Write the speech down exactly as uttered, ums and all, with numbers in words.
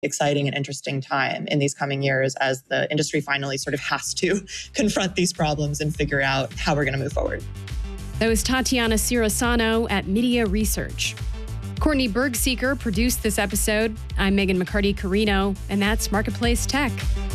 exciting and interesting time in these coming years as the industry finally sort of has to confront these problems and figure out how we're going to move forward. That was Tatiana Cirasano at Media Research. Courtney Bergseeker produced this episode. I'm Megan McCarty Carino, and that's Marketplace Tech.